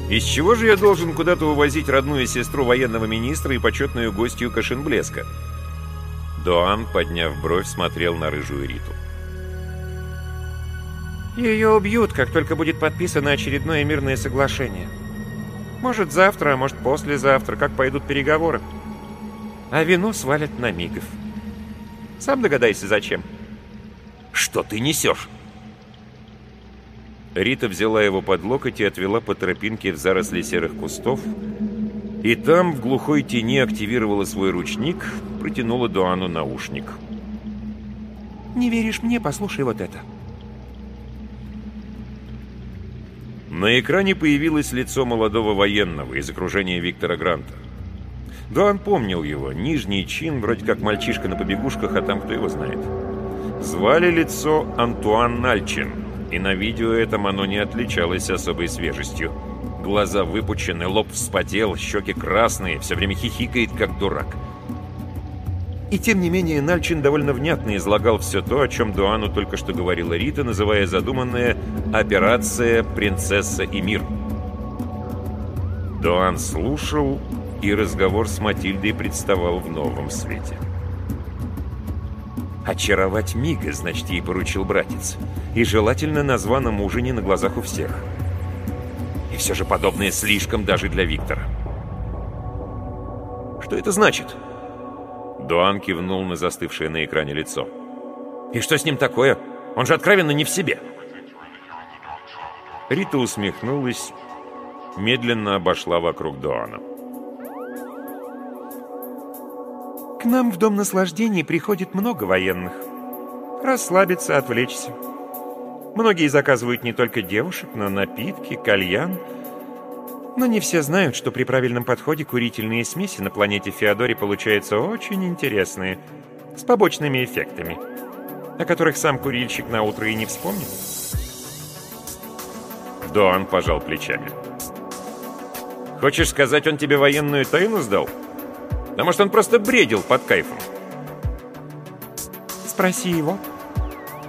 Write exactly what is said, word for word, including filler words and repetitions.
Из чего же я должен куда-то увозить родную сестру военного министра и почетную гостью Кашенблеска? Доан, подняв бровь, смотрел на рыжую Риту. Ее убьют, как только будет подписано очередное мирное соглашение. Может, завтра, а может, послезавтра, как пойдут переговоры. А вину свалят на Мигов. Сам догадайся, зачем. Что ты несешь? Рита взяла его под локоть и отвела по тропинке в заросли серых кустов, и там, в глухой тени, активировала свой ручник, протянула Доану наушник. «Не веришь мне? Послушай вот это». На экране появилось лицо молодого военного из окружения Виктора Гранта. Доан помнил его, нижний чин, вроде как мальчишка на побегушках, а там кто его знает. Звали лицо Антуан Нальчин, и на видео этом оно не отличалось особой свежестью. Глаза выпучены, лоб вспотел, щеки красные, все время хихикает, как дурак. И тем не менее Нальчин довольно внятно излагал все то, о чем Доану только что говорила Рита, называя задуманное «Операция «Принцесса и мир». Доан слушал, и разговор с Матильдой представал в новом свете. Очаровать Мига, значит, ей поручил братец. И желательно на званом ужине на глазах у всех. И все же подобное слишком даже для Виктора. Что это значит? Доан кивнул на застывшее на экране лицо. И что с ним такое? Он же откровенно не в себе. Рита усмехнулась, медленно обошла вокруг Доана. К нам в дом наслаждений приходит много военных. Расслабиться, отвлечься. Многие заказывают не только девушек, но напитки, кальян. Но не все знают, что при правильном подходе курительные смеси на планете Феодоре получаются очень интересные, с побочными эффектами, о которых сам курильщик на утро и не вспомнит. Доан пожал плечами. Хочешь сказать, он тебе военную тайну сдал? Да может, он просто бредил под кайфом? Спроси его.